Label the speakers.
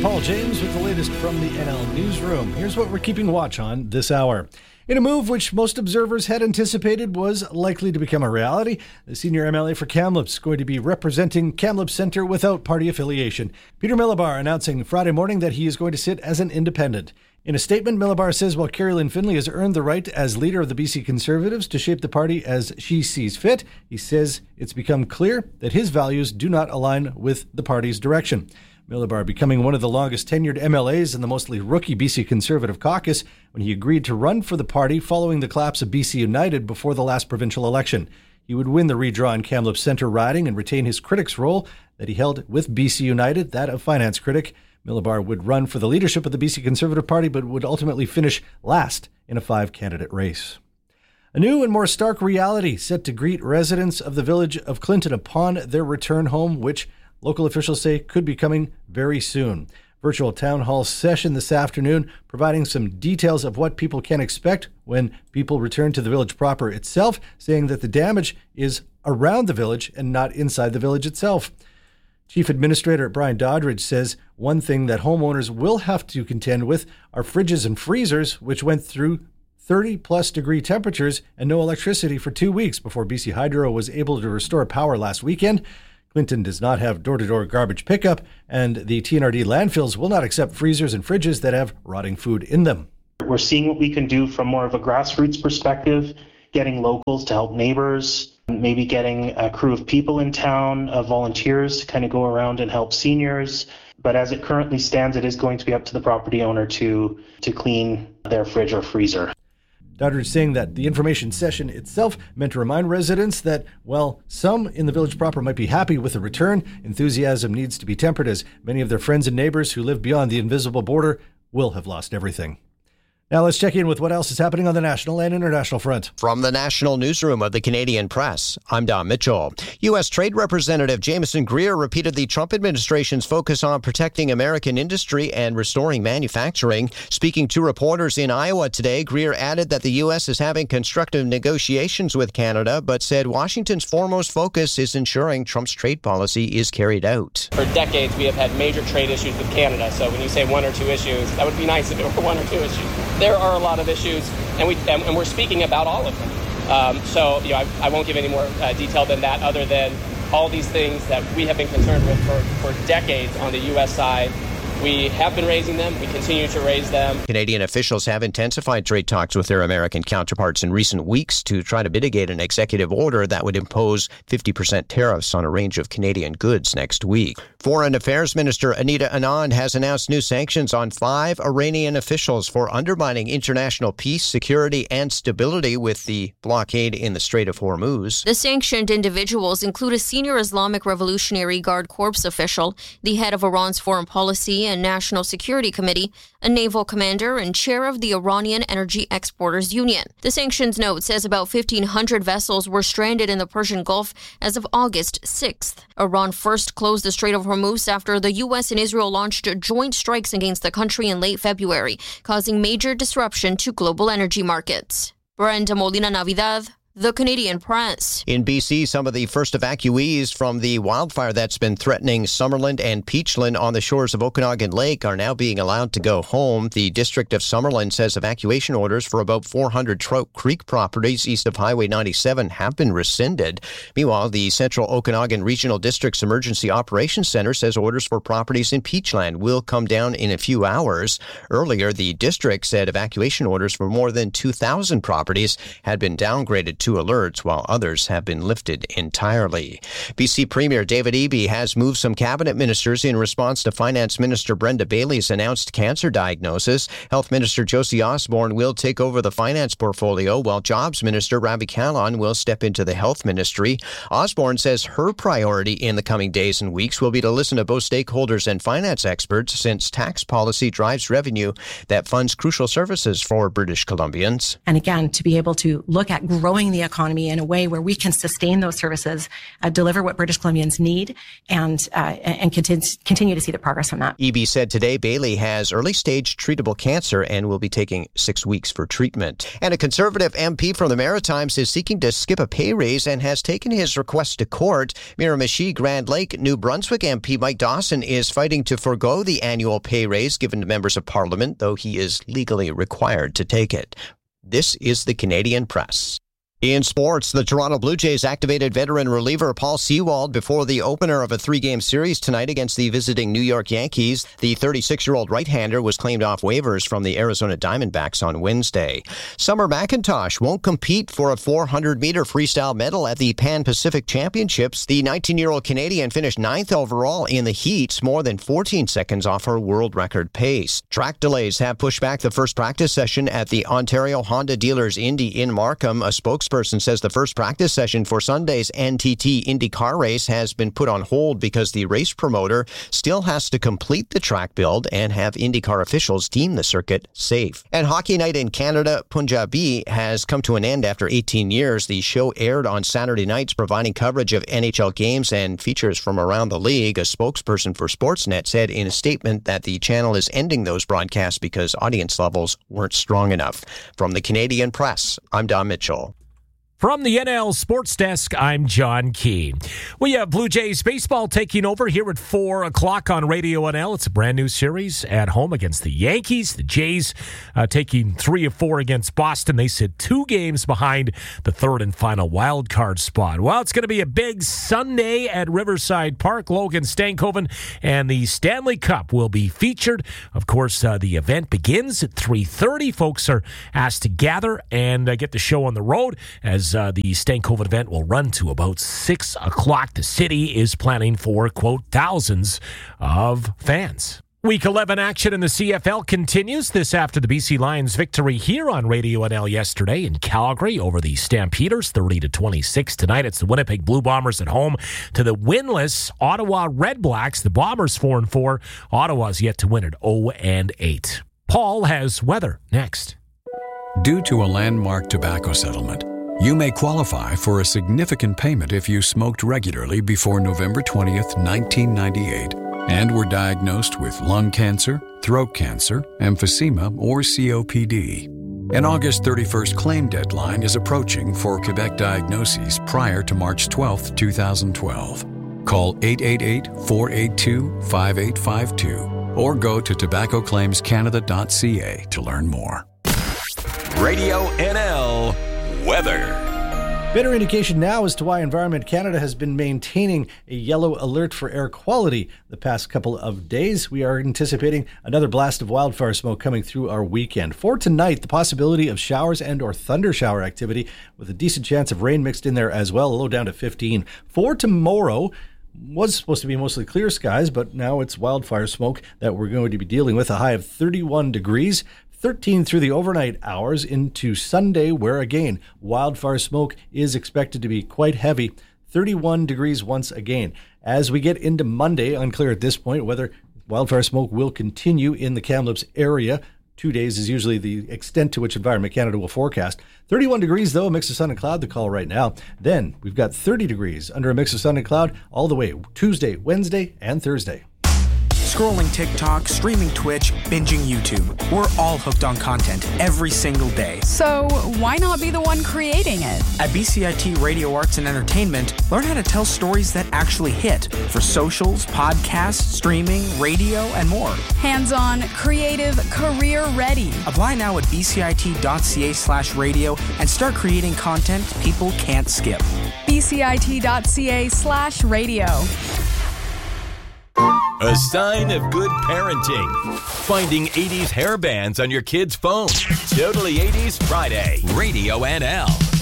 Speaker 1: Paul James with the latest from the NL Newsroom. Here's what we're keeping watch on this hour. In a move which most observers had anticipated was likely to become a reality, the senior MLA for Kamloops is going to be representing Kamloops Centre without party affiliation. Peter Millibar announcing Friday morning that he is going to sit as an independent. In a statement, Millibar says while Carrie-Lynne Finlay has earned the right as leader of the BC Conservatives to shape the party as she sees fit, he says it's become clear that his values do not align with the party's direction. Millibar becoming one of the longest tenured MLAs in the mostly rookie BC Conservative caucus when he agreed to run for the party following the collapse of BC United before the last provincial election. He would win the redrawn Kamloops Centre riding and retain his critic's role that he held with BC United, that of finance critic. Millibar would run for the leadership of the BC Conservative Party, but would ultimately finish last in a 5-candidate race. A new and more stark reality set to greet residents of the village of Clinton upon their return home, which local officials say could be coming very soon. Virtual town hall session this afternoon, providing some details of what people can expect when people return to the village proper itself, saying that the damage is around the village and not inside the village itself. Chief Administrator Brian Doddridge says one thing that homeowners will have to contend with are fridges and freezers, which went through 30-plus degree temperatures and no electricity for 2 weeks before BC Hydro was able to restore power last weekend. Clinton does not have door-to-door garbage pickup, and the TNRD landfills will not accept freezers and fridges that have rotting food in them.
Speaker 2: We're seeing what we can do from more of a grassroots perspective, getting locals to help neighbors, maybe getting a crew of people in town, volunteers to kind of go around and help seniors. But as it currently stands, it is going to be up to the property owner to clean their fridge or freezer.
Speaker 1: Doddridge saying that the information session itself meant to remind residents that, while some in the village proper might be happy with the return, enthusiasm needs to be tempered as many of their friends and neighbors who live beyond the invisible border will have lost everything. Now let's check in with what else is happening on the national and international front.
Speaker 3: From the National Newsroom of the Canadian Press, I'm Don Mitchell. U.S. Trade Representative Jameson Greer repeated the Trump administration's focus on protecting American industry and restoring manufacturing. Speaking to reporters in Iowa today, Greer added that the U.S. is having constructive negotiations with Canada, but said Washington's foremost focus is ensuring Trump's trade policy is carried out.
Speaker 4: For decades, we have had major trade issues with Canada, so when you say one or two issues, that would be nice if it were one or two issues. There are a lot of issues, and we're speaking about all of them. I won't give any more detail than that, other than all these things that we have been concerned with for decades on the U.S. side. We have been raising them. We continue to raise them.
Speaker 3: Canadian officials have intensified trade talks with their American counterparts in recent weeks to try to mitigate an executive order that would impose 50% tariffs on a range of Canadian goods next week. Foreign Affairs Minister Anita Anand has announced new sanctions on 5 Iranian officials for undermining international peace, security, and stability with the blockade in the Strait of Hormuz.
Speaker 5: The sanctioned individuals include a senior Islamic Revolutionary Guard Corps official, the head of Iran's foreign policy and National Security Committee, a naval commander, and chair of the Iranian Energy Exporters Union. The sanctions note says about 1,500 vessels were stranded in the Persian Gulf as of August 6th. Iran first closed the Strait of Hormuz after the U.S. and Israel launched joint strikes against the country in late February, causing major disruption to global energy markets. Brenda Molina Navidad, The Canadian Press.
Speaker 3: In BC, some of the first evacuees from the wildfire that's been threatening Summerland and Peachland on the shores of Okanagan Lake are now being allowed to go home. The District of Summerland says evacuation orders for about 400 Trout Creek properties east of Highway 97 have been rescinded. Meanwhile, the Central Okanagan Regional District's Emergency Operations Center says orders for properties in Peachland will come down in a few hours. Earlier, the district said evacuation orders for more than 2,000 properties had been downgraded to alerts, while others have been lifted entirely. BC Premier David Eby has moved some cabinet ministers in response to Finance Minister Brenda Bailey's announced cancer diagnosis. Health Minister Josie Osborne will take over the finance portfolio, while Jobs Minister Ravi Kahlon will step into the health ministry. Osborne says her priority in the coming days and weeks will be to listen to both stakeholders and finance experts, since tax policy drives revenue that funds crucial services for British Columbians.
Speaker 6: And again, to be able to look at growing the economy in a way where we can sustain those services, deliver what British Columbians need, and continue to see the progress from that.
Speaker 3: EB said today Bailey has early-stage treatable cancer and will be taking 6 weeks for treatment. And a Conservative MP from the Maritimes is seeking to skip a pay raise and has taken his request to court. Miramichi Grand Lake New Brunswick MP Mike Dawson is fighting to forgo the annual pay raise given to members of Parliament, though he is legally required to take it. This is the Canadian Press. In sports, the Toronto Blue Jays activated veteran reliever Paul Sewald before the opener of a 3-game series tonight against the visiting New York Yankees. The 36-year-old right-hander was claimed off waivers from the Arizona Diamondbacks on Wednesday. Summer McIntosh won't compete for a 400-meter freestyle medal at the Pan-Pacific Championships. The 19-year-old Canadian finished 9th overall in the heats, more than 14 seconds off her world record pace. Track delays have pushed back the first practice session at the Ontario Honda Dealers Indy in Markham. A spokesperson says the first practice session for Sunday's NTT IndyCar race has been put on hold because the race promoter still has to complete the track build and have IndyCar officials deem the circuit safe. And Hockey Night in Canada, Punjabi, has come to an end after 18 years. The show aired on Saturday nights, providing coverage of NHL games and features from around the league. A spokesperson for Sportsnet said in a statement that the channel is ending those broadcasts because audience levels weren't strong enough. From the Canadian Press, I'm Don Mitchell.
Speaker 7: From the NL Sports Desk, I'm John Key. We have Blue Jays baseball taking over here at 4 o'clock on Radio NL. It's a brand new series at home against the Yankees. The Jays taking 3 of 4 against Boston. They sit 2 games behind the third and final wild card spot. Well, it's going to be a big Sunday at Riverside Park. Logan Stankoven and the Stanley Cup will be featured. Of course, the event begins at 3:30. Folks are asked to gather and get the show on the road as the Stankoven event will run to about 6 o'clock. The city is planning for, quote, thousands of fans. Week 11 action in the CFL continues this after the BC Lions victory here on Radio NL yesterday in Calgary over the Stampeders, 30-26. Tonight it's the Winnipeg Blue Bombers at home to the winless Ottawa Red Blacks. The Bombers 4-4. Ottawa's yet to win at 0-8. Paul has weather next.
Speaker 8: Due to a landmark tobacco settlement, you may qualify for a significant payment if you smoked regularly before November 20th, 1998, and were diagnosed with lung cancer, throat cancer, emphysema, or COPD. An August 31st claim deadline is approaching for Quebec diagnoses prior to March 12th, 2012. Call 888-482-5852 or go to tobaccoclaimscanada.ca to learn more.
Speaker 9: Radio NL weather.
Speaker 1: Better indication now as to why Environment Canada has been maintaining a yellow alert for air quality the past couple of days. We are anticipating another blast of wildfire smoke coming through our weekend. For tonight, the possibility of showers and or thunder shower activity with a decent chance of rain mixed in there as well, a low down to 15. For tomorrow, was supposed to be mostly clear skies, but now it's wildfire smoke that we're going to be dealing with, a high of 31 degrees. 13 through the overnight hours into Sunday, where again, wildfire smoke is expected to be quite heavy. 31 degrees once again. As we get into Monday, unclear at this point whether wildfire smoke will continue in the Kamloops area. 2 days is usually the extent to which Environment Canada will forecast. 31 degrees, though, a mix of sun and cloud, the call right now. Then we've got 30 degrees under a mix of sun and cloud all the way Tuesday, Wednesday, and Thursday.
Speaker 10: Scrolling TikTok, streaming Twitch, binging YouTube. We're all hooked on content every single day.
Speaker 11: So why not be the one creating it?
Speaker 10: At BCIT Radio Arts and Entertainment, learn how to tell stories that actually hit for socials, podcasts, streaming, radio, and more.
Speaker 11: Hands-on, creative, career-ready.
Speaker 10: Apply now at bcit.ca/radio and start creating content people can't skip.
Speaker 11: bcit.ca/radio.
Speaker 9: A sign of good parenting. Finding 80s hair bands on your kid's phone. Totally 80s Friday. Radio NL.